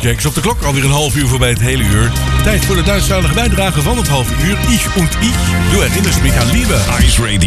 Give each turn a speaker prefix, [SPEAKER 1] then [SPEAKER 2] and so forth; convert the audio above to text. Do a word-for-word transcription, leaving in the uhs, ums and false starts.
[SPEAKER 1] Kijk eens op de klok, alweer een half uur voorbij het hele uur. Tijd voor de Duitsstalige bijdrage van het half uur. Ich und ich. Du erinnerst mich an Liebe.
[SPEAKER 2] Ice Radio.